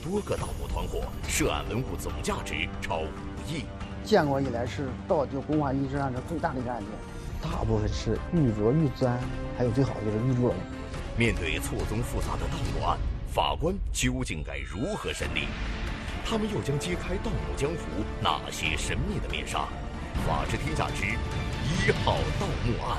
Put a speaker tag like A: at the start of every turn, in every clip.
A: 多个盗墓团伙，涉案文物总价值超5亿。
B: 建国以来是盗掘文化遗址案的最大的一个案件，
C: 大部分是玉镯、玉簪，还有最好的就是玉镯。
A: 面对错综复杂的盗墓案，法官究竟该如何审理？他们又将揭开盗墓江湖哪些神秘的面纱？法治天下之1号盗墓案。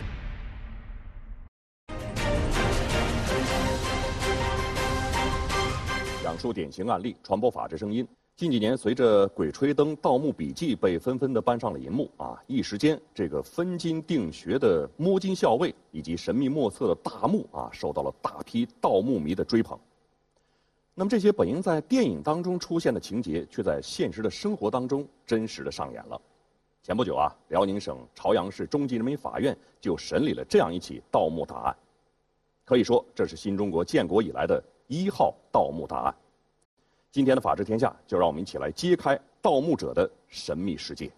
D: 讲述典型案例，传播法治声音。近几年，随着《鬼吹灯》《盗墓笔记》被纷纷的搬上了银幕一时间，这个分金定穴的摸金校尉以及神秘莫测的大墓受到了大批盗墓迷的追捧。那么，这些本应在电影当中出现的情节，却在现实的生活当中真实的上演了。前不久辽宁省朝阳市中级人民法院就审理了这样一起盗墓大案，可以说这是新中国建国以来的1号盗墓大案。今天的法治天下，就让我们一起来揭开盗墓者的神秘世界。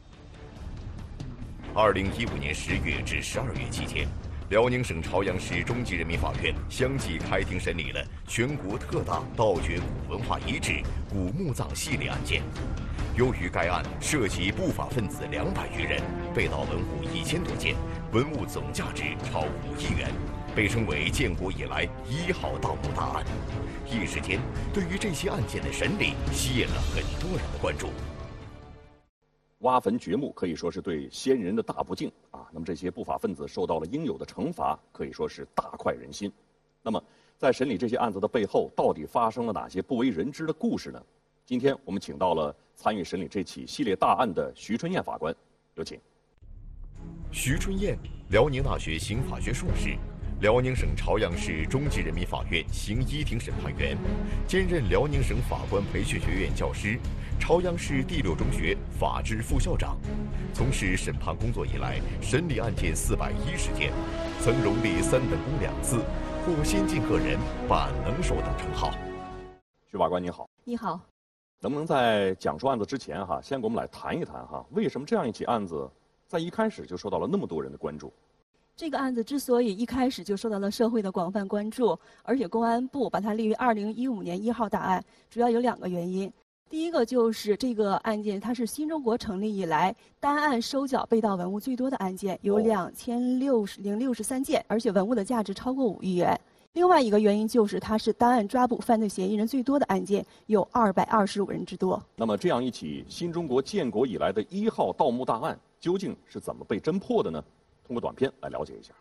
A: 2015年10月至12月期间，辽宁省朝阳市中级人民法院相继开庭审理了全国特大盗掘古文化遗址古墓葬系列案件。由于该案涉及不法分子200余人，被盗文物1000多件，文物总价值超5亿元，被称为建国以来1号盗墓大案。一时间，对于这些案件的审理吸引了很多人的关注。
D: 挖坟掘墓可以说是对先人的大不敬那么这些不法分子受到了应有的惩罚，可以说是大快人心。那么，在审理这些案子的背后，到底发生了哪些不为人知的故事呢？今天我们请到了参与审理这起系列大案的徐春燕法官，有请。
A: 徐春燕，辽宁大学刑法学硕士，辽宁省朝阳市中级人民法院刑一庭审判员，兼任辽宁省法官培训学院教师，朝阳市第6中学法制副校长。从事审判工作以来，审理案件410件，曾荣立3等功2次，获先进个人、办案能手等称号。
D: 徐法官您好。
E: 你好。
D: 能不能在讲述案子之前先给我们来谈一谈为什么这样一起案子在一开始就受到了那么多人的关注？
E: 这个案子之所以一开始就受到了社会的广泛关注，而且公安部把它列为2015年1号大案，主要有2个原因。第一个就是这个案件它是新中国成立以来单案收缴被盗文物最多的案件，有2063件，而且文物的价值超过5亿元。另外一个原因就是它是单案抓捕犯罪嫌疑人最多的案件，有225人之多。
D: 那么这样一起新中国建国以来的1号盗墓大案究竟是怎么被侦破的呢？通过短片来了解一下。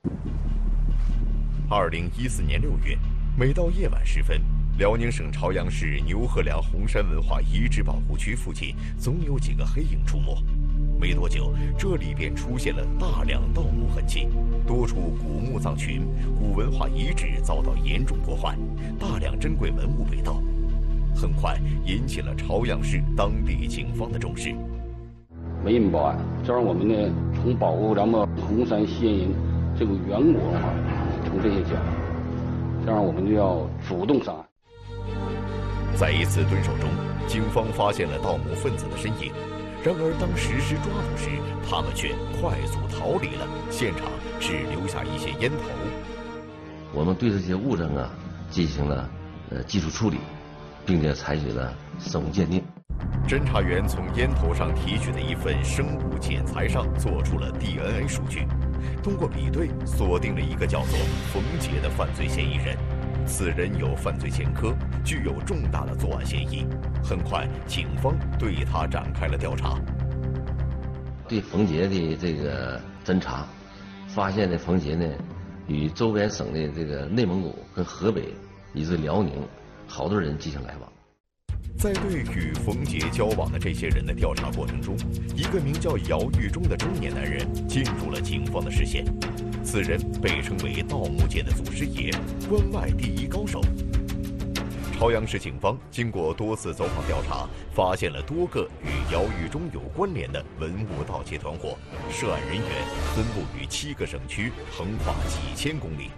A: 2014年6月，每到夜晚时分，辽宁省朝阳市牛河梁红山文化遗址保护区附近总有几个黑影出没。没多久，这里便出现了大量盗墓痕迹，多处古墓葬群、古文化遗址遭到严重破坏，大量珍贵文物被盗，很快引起了朝阳市当地警方的重视。
F: 没人报案，这样我们呢，从保护咱们红山先人这个远古文化从这些角度，这样我们就要主动上案。
A: 在一次蹲守中，警方发现了盗墓分子的身影。然而，当实施抓捕时，他们却快速逃离了现场，只留下一些烟头。
G: 我们对这些物证进行了技术处理，并且采取了生物鉴定。
A: 侦查员从烟头上提取的一份生物检材上做出了 DNA 数据，通过比对锁定了一个叫做冯杰的犯罪嫌疑人。此人有犯罪前科，具有重大的作案嫌疑。很快，警方对他展开了调查。
G: 对冯杰的这个侦查，发现呢，冯杰呢与周边省的这个内蒙古跟河北以至辽宁好多人进行来往。
A: 在对与冯杰交往的这些人的调查过程中，一个名叫姚玉忠的中年男人进入了警方的视线。此人被称为盗墓界的祖师爷，关外第一高手。朝阳市警方经过多次走访调查，发现了多个与姚玉忠有关联的文物盗窃团伙，涉案人员分布于7个省区，横跨几千公里。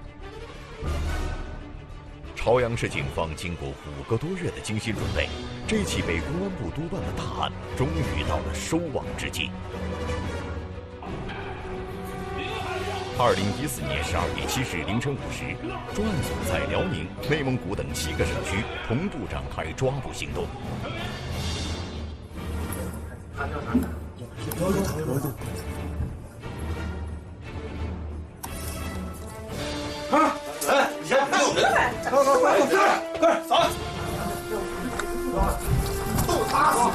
A: 朝阳市警方经过5个多月的精心准备，这起被公安部督办的大案终于到了收网之际。 2014年12月7日凌晨5时，专案组在辽宁、内蒙古等7个省区同步展开抓捕行动。
H: 哎，你先快，快走！都打死！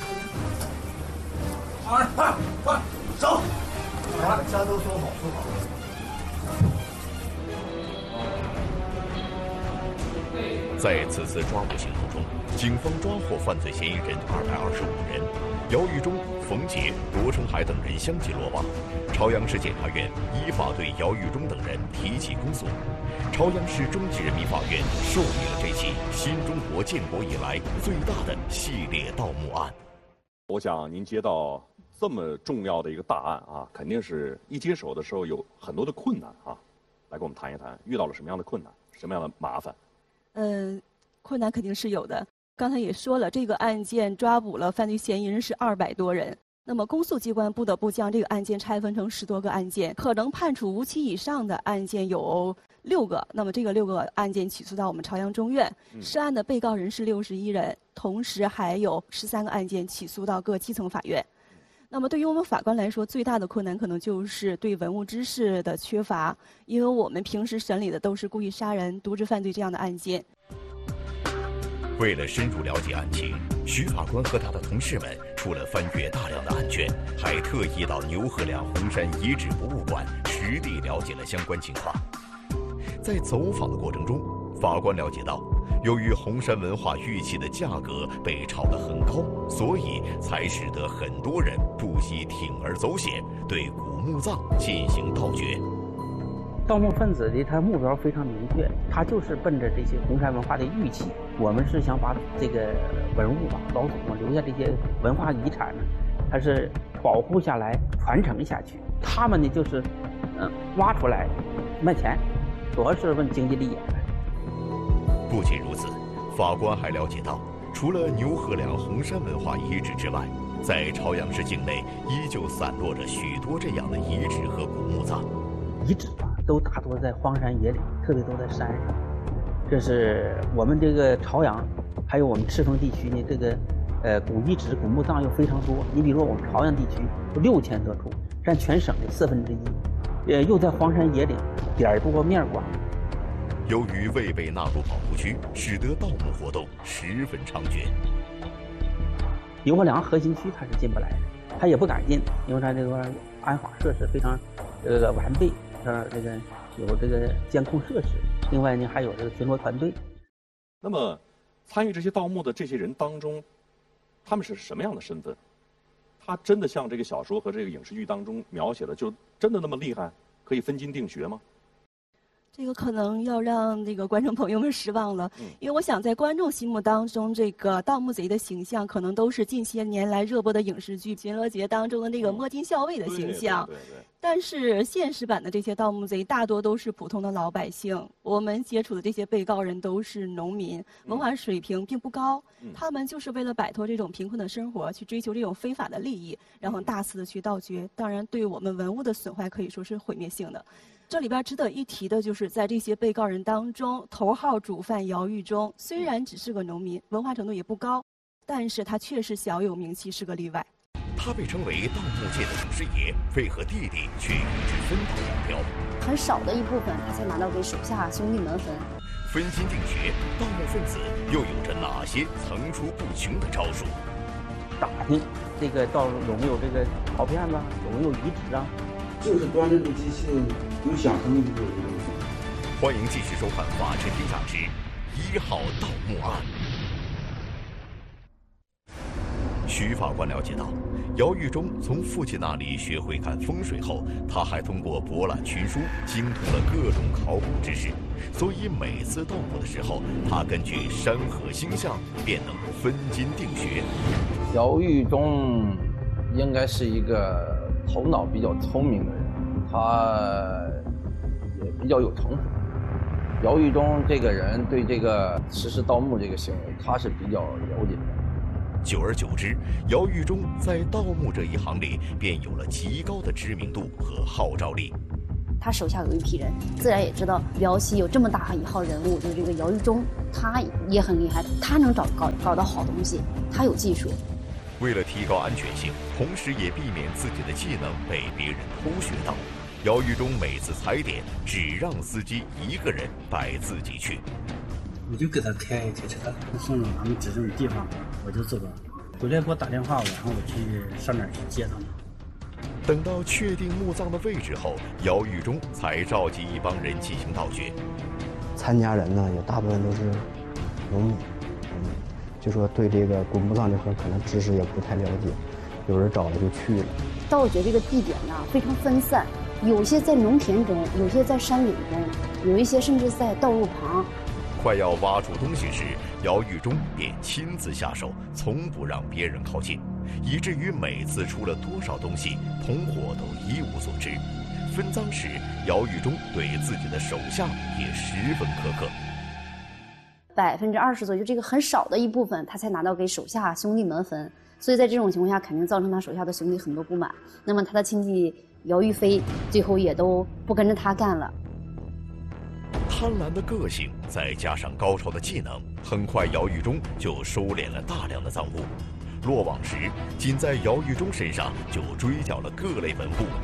H: 快走！把枪都收好，收好。
A: 在此次抓捕行动中，警方抓获犯罪嫌疑人225人，姚玉忠、冯杰、罗成海等人相继落网。朝阳市检察院依法对姚玉忠等人提起公诉。朝阳市中级人民法院受理了这起新中国建国以来最大的系列盗墓案。
D: 我想您接到这么重要的一个大案啊，肯定是一接手的时候有很多的困难啊，来跟我们谈一谈，遇到了什么样的困难，什么样的麻烦？
E: 困难肯定是有的。刚才也说了，这个案件抓捕了犯罪嫌疑人是200多人。那么公诉机关不得不将这个案件拆分成10多个案件，可能判处无期以上的案件有6个。那么这个6个案件起诉到我们朝阳中院，涉案的被告人是61人，同时还有13个案件起诉到各基层法院。那么对于我们法官来说，最大的困难可能就是对文物知识的缺乏，因为我们平时审理的都是故意杀人、渎职犯罪这样的案件。
A: 为了深入了解案情，徐法官和他的同事们除了翻阅大量的案卷，还特意到牛河梁红山遗址博物馆实地了解了相关情况。在走访的过程中，法官了解到，由于红山文化玉器的价格被炒得很高，所以才使得很多人不惜铤而走险，对古墓葬进行盗掘。
B: 盗墓分子的他目标非常明确，他就是奔着这些红山文化的玉器。我们是想把这个文物啊，老祖宗留下这些文化遗产呢，还是保护下来、传承下去。他们呢就是，挖出来卖钱，主要是问经济利益。
A: 不仅如此，法官还了解到，除了牛河梁红山文化遗址之外，在朝阳市境内依旧散落着许多这样的遗址和古墓葬。
B: 遗址啊，都大多在荒山野岭，特别都在山上。这是我们这个朝阳，还有我们赤峰地区呢，这个古遗址、古墓葬又非常多。你比如说我们朝阳地区有6000多处，占全省的1/4，又在荒山野岭，点儿多面广。
A: 由于未被纳入保护区，使得盗墓活动十分猖獗。
B: 牛河梁核心区它是进不来的，它也不敢进，因为它这个安保设施非常完备，这个有这个监控设施，另外呢还有这个巡逻团队。
D: 那么，参与这些盗墓的这些人当中，他们是什么样的身份？他真的像这个小说和这个影视剧当中描写的，就真的那么厉害，可以分金定穴吗？
E: 这个可能要让那个观众朋友们失望了，因为我想在观众心目当中，这个盗墓贼的形象可能都是近些年来热播的影视剧《巡逻节》当中的那个摸金校尉的形象。对。但是现实版的这些盗墓贼大多都是普通的老百姓，我们接触的这些被告人都是农民，文化水平并不高，他们就是为了摆脱这种贫困的生活，去追求这种非法的利益，然后大肆的去盗掘，当然对我们文物的损坏可以说是毁灭性的。这里边值得一提的就是，在这些被告人当中，头号主犯姚玉忠虽然只是个农民，文化程度也不高，但是他确实小有名气，是个例外。
A: 他被称为盗墓界的祖师爷，为何弟弟却与之分道扬镳？
I: 很少的一部分，他才拿到给手下兄弟们分。
A: 分金定穴，盗墓分子又有着哪些层出不穷的招数？
B: 打听这个到有没有这个陶片呢？有没有遗址啊？
J: 就是端着这机器有响声的就有东西。
A: 欢迎继续收看《法治天下之1号盗墓案》。徐法官了解到，姚玉忠从父亲那里学会看风水后，他还通过博览群书，精通了各种考古知识，所以每次盗墓的时候，他根据山河星象便能分金定穴。
K: 姚玉忠应该是一个头脑比较聪明的人，他也比较有城府。姚玉忠这个人对这个实施盗墓这个行为，他是比较了解的。
A: 久而久之，姚玉忠在盗墓这一行里便有了极高的知名度和号召力。
I: 他手下有一批人，自然也知道辽西有这么大一号人物，就是这个姚玉忠，他也很厉害，他能搞到好东西，他有技术。
A: 为了提高安全性，同时也避免自己的技能被别人偷学到，姚玉忠每次踩点只让司机一个人带自己去。
L: 我就给他开车，送到他们指定的地方，我就走了。回来给我打电话，然后我去上哪儿去接他们。
A: 等到确定墓葬的位置后，姚玉忠才召集一帮人进行盗掘。
C: 参加人呢，也大部分都是农民，就说对这个古墓葬这块可能知识也不太了解，有人找了就去了。
I: 盗掘这个地点呢非常分散，有些在农田中，有些在山岭中，有一些甚至在道路旁。
A: 快要挖出东西时，姚玉忠便亲自下手，从不让别人靠近，以至于每次出了多少东西，同伙都一无所知。分赃时，姚玉忠对自己的手下也十分苛刻。
I: 20%左右，这个很少的一部分，他才拿到给手下兄弟们分。所以在这种情况下，肯定造成他手下的兄弟很多不满。那么他的亲戚姚玉飞最后也都不跟着他干了。
A: 贪婪的个性再加上高超的技能，很快姚玉忠就收敛了大量的赃物。落网时，仅在姚玉忠身上就追缴了各类文物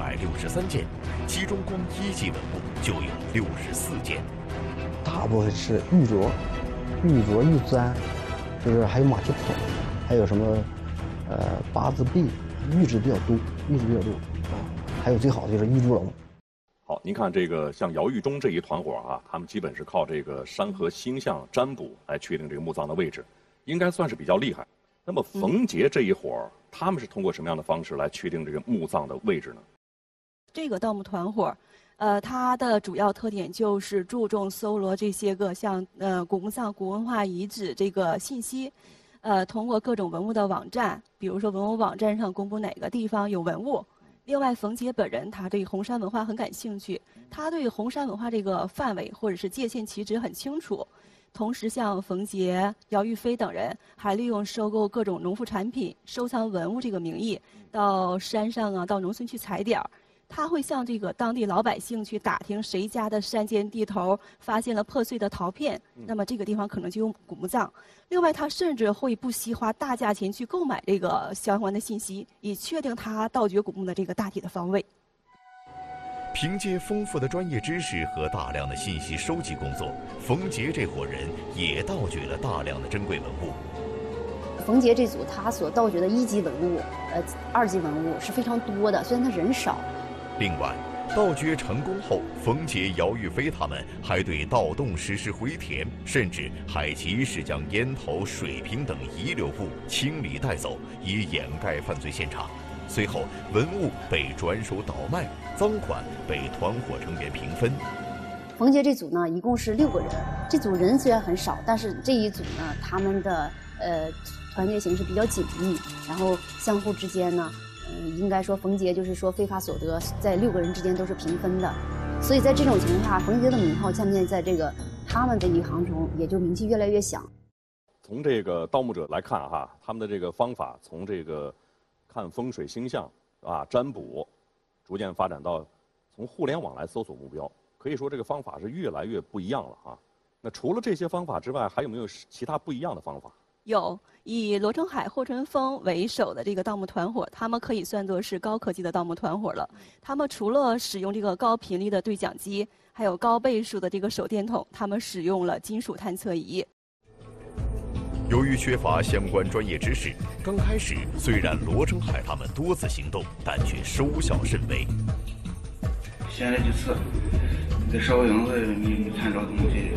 A: 263件，其中光1级文物就有64件。
C: 大部分是玉镯、玉簪，就是还有马蹄桶，还有什么八字币，玉质比较多啊，还有最好的就是玉猪龙。
D: 好，您看这个像姚玉忠这一团伙啊，他们基本是靠这个山河星象占卜来确定这个墓葬的位置，应该算是比较厉害。那么冯杰这一伙他们是通过什么样的方式来确定这个墓葬的位置呢？
E: 这个盗墓团伙，它的主要特点就是注重搜罗这些个像古墓葬、古文化遗址这个信息，通过各种文物的网站，比如说文物网站上公布哪个地方有文物。另外，冯杰本人他对红山文化很感兴趣，他对红山文化这个范围或者是界限其实很清楚。同时，像冯杰、姚玉飞等人还利用收购各种农副产品、收藏文物这个名义，到山上啊、到农村去踩点儿。他会向这个当地老百姓去打听谁家的山间地头发现了破碎的陶片，那么这个地方可能就有古墓葬。另外，他甚至会不惜花大价钱去购买这个相关的信息，以确定他盗掘古墓的这个大体的方位。
A: 凭借丰富的专业知识和大量的信息收集工作，冯杰这伙人也盗掘了大量的珍贵文物。
I: 冯杰这组他所盗掘的1级文物、2级文物是非常多的，虽然他人少。
A: 另外，盗掘成功后，冯杰、姚玉飞他们还对盗洞实施回填，甚至还及时将烟头、水瓶等遗留物清理带走，以掩盖犯罪现场。随后，文物被转手倒卖，赃款被团伙成员平分。
I: 冯杰这组呢，一共是6个人。这组人虽然很少，但是这一组呢，他们的团结形式比较紧密，然后相互之间呢。应该说冯杰就是说非法所得在6个人之间都是平分的，所以在这种情况下，冯杰的名号渐渐在这个他们这一行中也就名气越来越响。
D: 从这个盗墓者来看哈，他们的这个方法从这个看风水星象啊占卜，逐渐发展到从互联网来搜索目标，可以说这个方法是越来越不一样了哈。那除了这些方法之外，还有没有其他不一样的方法？
E: 有，以罗成海、霍春风为首的这个盗墓团伙，他们可以算作是高科技的盗墓团伙了。他们除了使用这个高频率的对讲机，还有高倍数的这个手电筒，他们使用了金属探测仪。
A: 由于缺乏相关专业知识，刚开始虽然罗成海他们多次行动，但却收效甚微。
J: 先来几次，这烧影子你看着东西，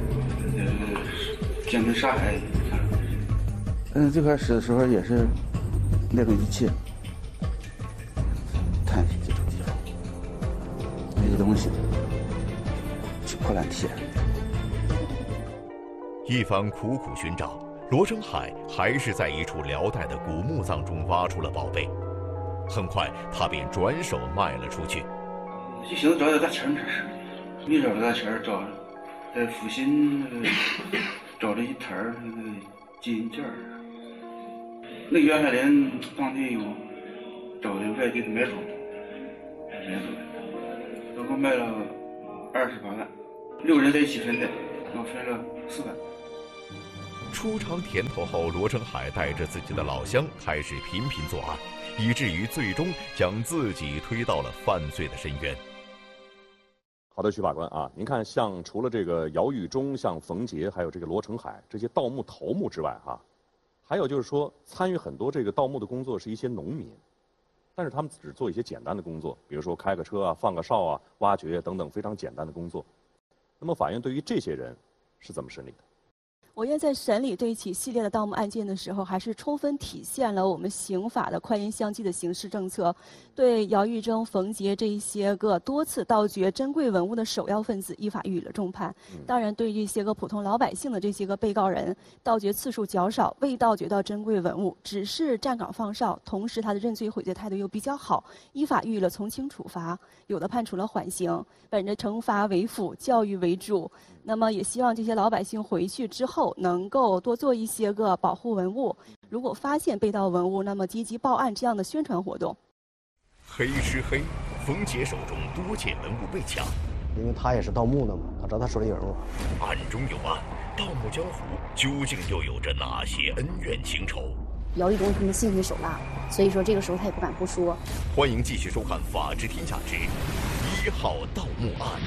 J: 见没啥海。最开始的时候也是那种仪器，探这种地方，没东西，去破烂铁。
A: 一番苦苦寻找，罗成海还是在一处辽代的古墓葬中挖出了宝贝。很快，他便转手卖了出去。
J: 就寻思找点大钱这事，没找着大钱，找在阜新找了一台那个金件儿。那个袁海林当地有找的外地的买主，都共卖了28万，6个人在一起分的，我分了4万。
A: 初尝甜头后，罗成海带着自己的老乡开始频频作案，以至于最终将自己推到了犯罪的深渊。
D: 好的，徐法官啊，您看，像除了这个姚玉忠、像冯杰，还有这个罗成海这些盗墓头目之外，还有就是说，参与很多这个盗墓的工作是一些农民，但是他们只做一些简单的工作，比如说开个车啊、放个哨啊、挖掘等等非常简单的工作。那么法院对于这些人是怎么审理的？
E: 我院在审理这一起系列的盗墓案件的时候，还是充分体现了我们刑法的宽严相济的刑事政策，对姚玉忠、冯杰这一些个多次盗掘珍贵文物的首要分子依法予以了重判。当然，对于这些个普通老百姓的这些个被告人，盗掘次数较少，未盗掘到珍贵文物，只是站岗放哨，同时他的认罪悔罪态度又比较好，依法予以了从轻处罚，有的判处了缓刑，本着惩罚为辅、教育为主。那么也希望这些老百姓回去之后能够多做一些个保护文物，如果发现被盗文物，那么积极报案这样的宣传活动。
A: 黑吃黑，冯杰手中多件文物被抢，
C: 因为他也是盗墓的嘛，他知道他手里有文物。
A: 案中有案，盗墓江湖究竟又有着哪些恩怨情仇？
I: 姚玉忠他们心狠手辣，所以说这个时候他也不敢不说。
A: 欢迎继续收看《法治天下之1号盗墓案》。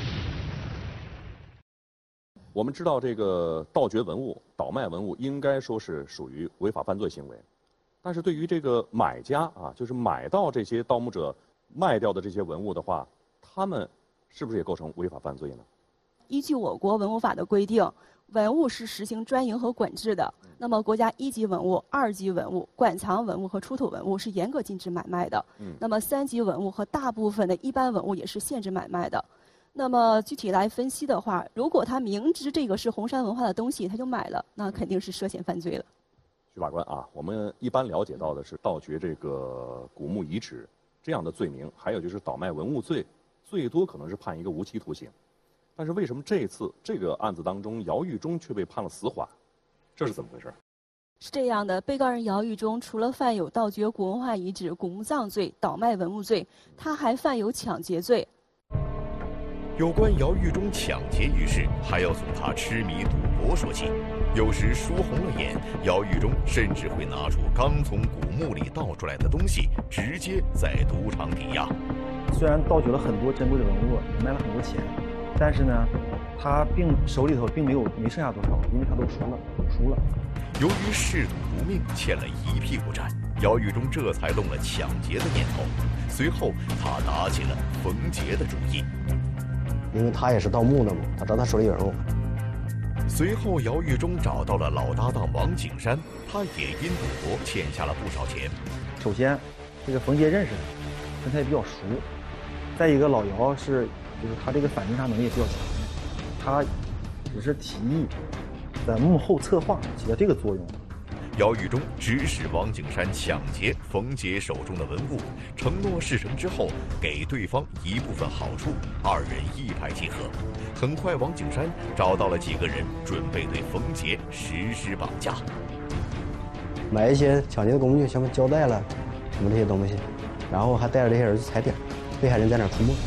D: 我们知道，这个盗掘文物、倒卖文物应该说是属于违法犯罪行为，但是对于这个买家啊，就是买到这些盗墓者卖掉的这些文物的话，他们是不是也构成违法犯罪呢？
E: 依据我国文物法的规定，文物是实行专营和管制的。那么，国家1级文物、2级文物、馆藏文物和出土文物是严格禁止买卖的。那么3级文物和大部分的一般文物也是限制买卖的。那么具体来分析的话，如果他明知这个是红山文化的东西，他就买了，那肯定是涉嫌犯罪了。
D: 徐法官啊，我们一般了解到的是盗掘这个古墓遗址这样的罪名，还有就是倒卖文物罪，最多可能是判一个无期徒刑。但是为什么这次这个案子当中，姚玉忠却被判了死缓？这是怎么回事？
E: 是这样的，被告人姚玉忠除了犯有盗掘古文化遗址、古墓葬罪、倒卖文物罪，他还犯有抢劫罪。
A: 有关姚玉忠抢劫一事，还要从他痴迷赌博说起。有时说红了眼，姚玉忠甚至会拿出刚从古墓里盗出来的东西，直接在赌场抵押。
M: 虽然盗掘了很多珍贵的文物，也卖了很多钱，但是呢，他手里头并没剩下多少，因为他都输了。
A: 由于嗜赌如命，欠了一屁股债，姚玉忠这才动了抢劫的念头。随后，他打起了冯杰的主意。
C: 因为他也是盗墓的嘛，他知道他手里有文物。
A: 随后，姚玉忠找到了老搭档王景山，他也因赌博欠下了不少钱。
M: 首先，这个冯杰认识他，跟他也比较熟。再一个，老姚就是他这个反侦查能力也比较强，他只是提议，在幕后策划起到这个作用。
A: 姚玉忠指使王景山抢劫冯杰手中的文物，承诺事成之后给对方一部分好处，二人一拍即合。很快，王景山找到了几个人，准备对冯杰实施绑架，
C: 买一些抢劫的工具，什么胶带了，什么这些东西，然后还带着这些人去踩点，被害人在那儿出没。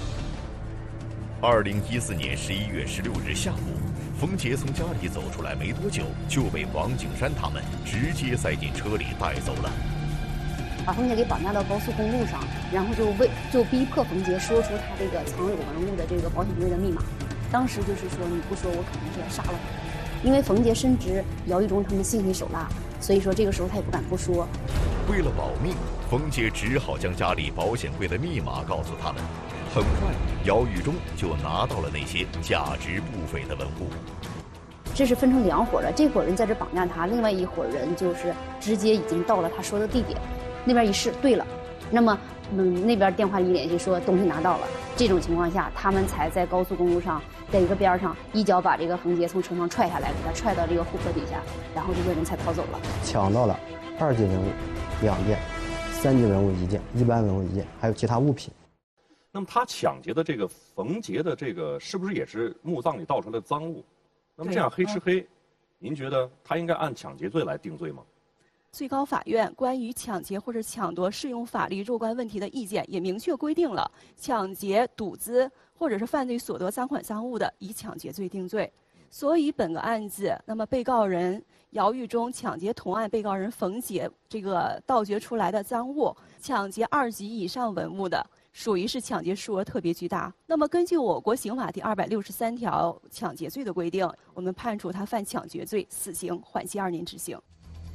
A: 2014年11月16日下午，冯杰从家里走出来没多久，就被王景山他们直接塞进车里带走了。
I: 把冯杰给绑架到高速公路上，然后就逼迫冯杰说出他这个藏有文物的这个保险柜的密码。当时就是说，你不说，我可能是要杀了你。因为冯杰深知姚玉忠他们心狠手辣，所以说这个时候他也不敢不说。
A: 为了保命，冯杰只好将家里保险柜的密码告诉他们。很快，姚玉忠就拿到了那些价值不菲的文物。
I: 这是分成2伙的，这伙人在这绑架他，另外一伙人就是直接已经到了他说的地点。那边一试对了，那么那边电话一联系说东西拿到了。这种情况下，他们才在高速公路上，在一个边上一脚把这个冯杰从车上踹下来，给他踹到这个护坡底下，然后这些人才逃走了。
C: 抢到了2级文物2件，3级文物1件，一般文物1件，还有其他物品。
D: 那么他抢劫的这个冯杰的这个是不是也是墓葬里盗出来的赃物？那么这样黑吃黑，您觉得他应该按抢劫罪来定罪吗？
E: 最高法院关于抢劫或者抢夺适用法律若干问题的意见也明确规定了，抢劫、赌资或者是犯罪所得赃款赃物的，以抢劫罪定罪。所以本个案子，那么被告人姚玉忠抢劫同案被告人冯杰这个盗掘出来的赃物，抢劫2级以上文物的，属于是抢劫数额特别巨大。那么根据我国刑法第263条抢劫罪的规定，我们判处他犯抢劫罪，死刑，缓期2年执行。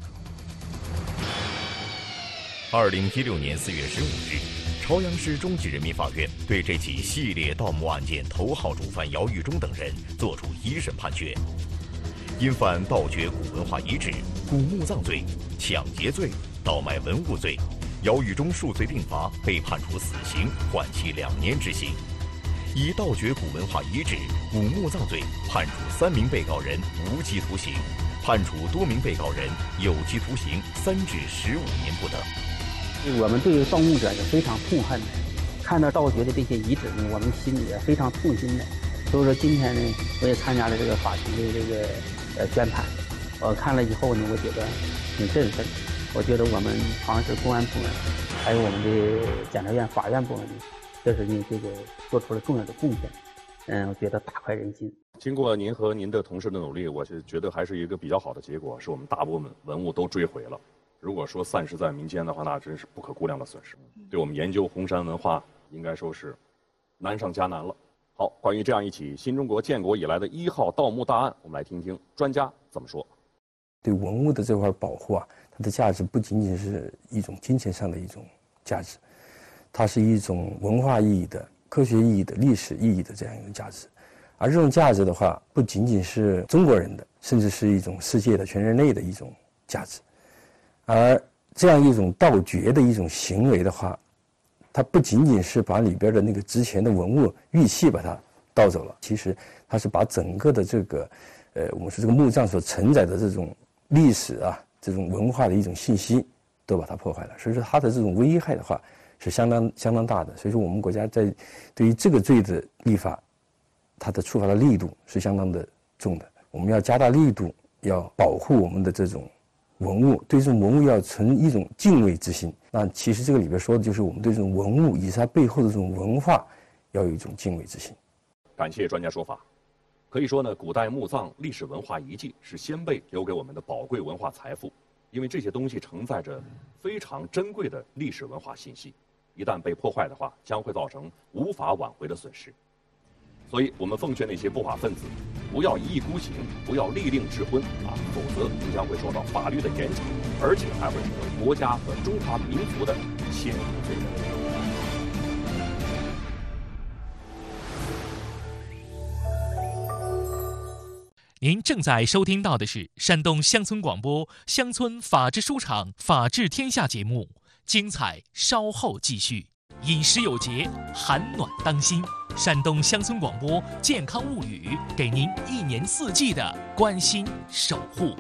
A: 2016年4月15日，朝阳市中级人民法院对这起系列盗墓案件头号主犯姚玉忠等人作出1审判决。因犯盗掘古文化遗址、古墓葬罪、抢劫罪、倒卖文物罪，姚玉忠数罪并罚，被判处死刑，缓期2年执行。以盗掘古文化遗址、古墓葬罪判处3名被告人无期徒刑，判处多名被告人有期徒刑3至15年不等。
B: 我们对于盗墓者是非常痛恨的，看到盗掘的这些遗址呢，我们心里也非常痛心的。所以说今天呢，我也参加了这个法庭的这个宣判。我看了以后呢，我觉得挺振奋。我觉得我们朝阳市公安部门，还有我们的检察院、法院部门，这是这个做出了重要的贡献。我觉得大快人心。
D: 经过您和您的同事的努力，我是觉得还是一个比较好的结果，是我们大部分文物都追回了。如果说散失在民间的话，那真是不可估量的损失，对我们研究红山文化应该说是难上加难了。好，关于这样一起新中国建国以来的1号盗墓大案，我们来听听专家怎么说。
N: 对文物的这块保护啊，它的价值不仅仅是一种金钱上的一种价值，它是一种文化意义的、科学意义的、历史意义的这样一种价值。而这种价值的话，不仅仅是中国人的，甚至是一种世界的、全人类的一种价值。而这样一种盗掘的一种行为的话，它不仅仅是把里边的那个值钱的文物玉器把它盗走了，其实它是把整个的这个我们说这个墓葬所承载的这种历史啊、这种文化的一种信息都把它破坏了。所以说它的这种危害的话是相当大的。所以说我们国家在对于这个罪的立法，它的处罚的力度是相当的重的。我们要加大力度，要保护我们的这种文物，对这种文物要存一种敬畏之心。那其实这个里边说的就是我们对这种文物以及它背后的这种文化要有一种敬畏之心。
D: 感谢专家说法。可以说呢，古代墓葬历史文化遗迹是先辈留给我们的宝贵文化财富，因为这些东西承载着非常珍贵的历史文化信息，一旦被破坏的话，将会造成无法挽回的损失。所以我们奉劝那些不法分子，不要一意孤行，不要立令智昏啊，否则你将会受到法律的严惩，而且还会成为国家和中华民族的陷入罪人。
O: 您正在收听到的是山东乡村广播乡村法治书场法治天下节目，精彩稍后继续。饮食有节，寒暖当心。山东乡村广播健康物语，给您1年4季的关心守护。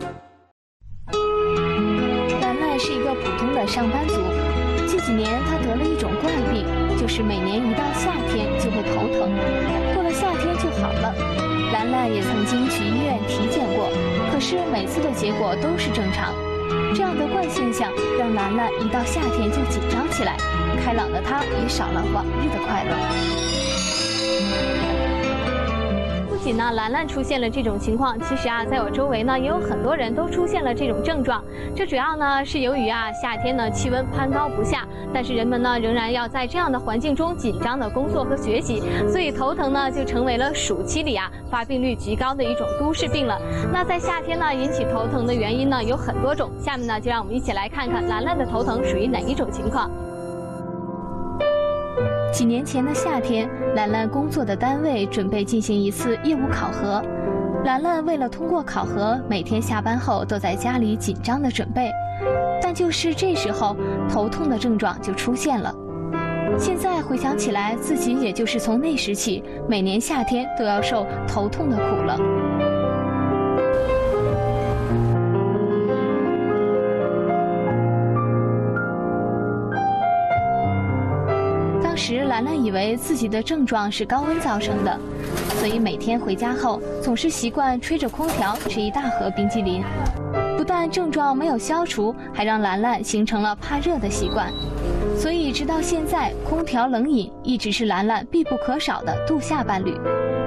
P: 兰兰是一个普通的上班族，这几年她得了一种怪病，就是每年一到夏天就会头疼，过了夏天就好了。兰兰也曾经去医院体检过，可是每次的结果都是正常。这样的怪现象让兰兰一到夏天就紧张起来，开朗的她也少了往日的快乐。不仅呢，兰兰出现了这种情况，其实啊，在我周围呢，也有很多人都出现了这种症状。这主要呢是由于啊，夏天呢气温攀高不下，但是人们呢仍然要在这样的环境中紧张的工作和学习，所以头疼呢就成为了暑期里啊发病率极高的一种都市病了。那在夏天呢引起头疼的原因呢有很多种，下面呢就让我们一起来看看兰兰的头疼属于哪一种情况。几年前的夏天，兰兰工作的单位准备进行一次业务考核。兰兰为了通过考核，每天下班后都在家里紧张的准备。但就是这时候，头痛的症状就出现了。现在回想起来，自己也就是从那时起，每年夏天都要受头痛的苦了。当时兰兰以为自己的症状是高温造成的，所以每天回家后总是习惯吹着空调吃一大盒冰激凌。不但但症状没有消除，还让兰兰形成了怕热的习惯。所以直到现在，空调冷饮一直是兰兰必不可少的度夏伴侣。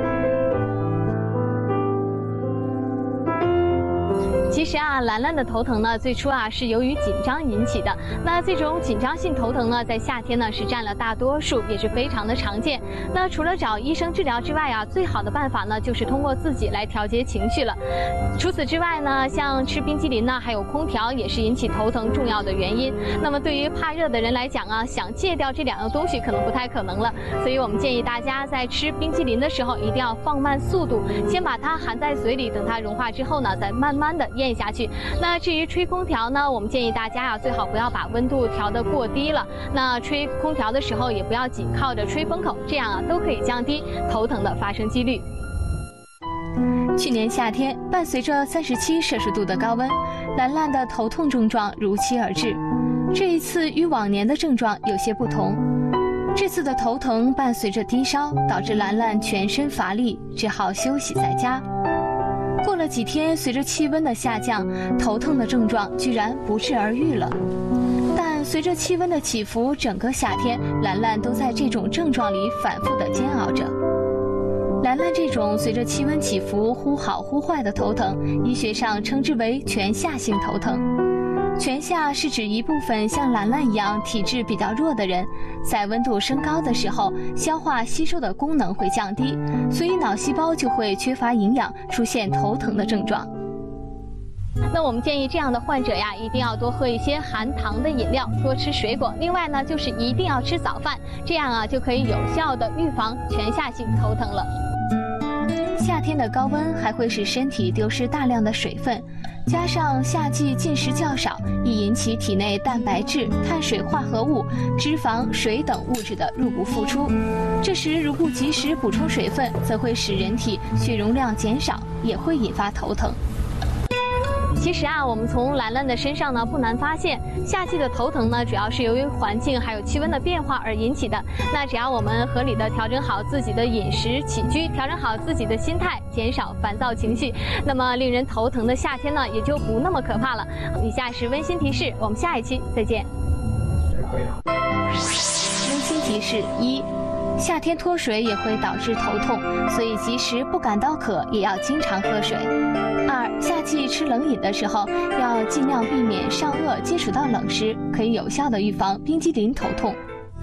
P: 其实啊，兰兰的头疼呢，最初啊是由于紧张引起的。那这种紧张性头疼呢，在夏天呢是占了大多数，也是非常的常见。那除了找医生治疗之外啊，最好的办法呢就是通过自己来调节情绪了。除此之外呢，像吃冰激凌呢，还有空调也是引起头疼重要的原因。那么对于怕热的人来讲啊，想戒掉这2样东西可能不太可能了。所以我们建议大家在吃冰激凌的时候，一定要放慢速度，先把它含在嘴里，等它融化之后呢，再慢慢的咽下去。那至于吹空调呢，我们建议大家最好不要把温度调得过低了。那吹空调的时候也不要紧靠着吹风口，这样都可以降低头疼的发生几率。去年夏天，伴随着37摄氏度的高温，兰兰的头痛症状如期而至。这一次与往年的症状有些不同，这次的头疼伴随着低烧，导致兰兰全身乏力，只好休息在家。过了几天，随着气温的下降，头疼的症状居然不治而愈了。但随着气温的起伏，整个夏天兰兰都在这种症状里反复地煎熬着。兰兰这种随着气温起伏忽好忽坏的头疼，医学上称之为全夏性头疼。全夏是指一部分像兰兰一样体质比较弱的人，在温度升高的时候，消化吸收的功能会降低，所以脑细胞就会缺乏营养，出现头疼的症状。那我们建议这样的患者呀，一定要多喝一些含糖的饮料，多吃水果。另外呢，就是一定要吃早饭，这样啊就可以有效的预防全夏性头疼了。夏天的高温还会使身体丢失大量的水分，加上夏季进食较少，易引起体内蛋白质、碳水化合物、脂肪、水等物质的入不敷出。这时如不及时补充水分，则会使人体血容量减少，也会引发头疼。其实啊，我们从兰兰的身上呢，不难发现，夏季的头疼呢，主要是由于环境还有气温的变化而引起的。那只要我们合理的调整好自己的饮食起居，调整好自己的心态，减少烦躁情绪，那么令人头疼的夏天呢，也就不那么可怕了。以下是温馨提示，我们下一期再见。温馨提示1。夏天脱水也会导致头痛，所以即使不感到渴，也要经常喝水。2. 夏季吃冷饮的时候，要尽量避免上颚接触到冷食，可以有效的预防冰激凌头痛。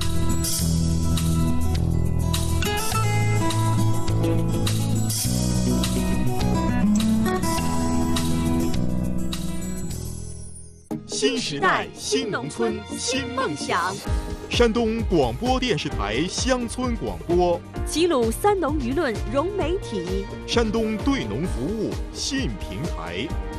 A: 新时代，新农村，新梦想。山东广播电视台乡村广播，
Q: 齐鲁三农舆论融媒体，
A: 山东对农服务信平台。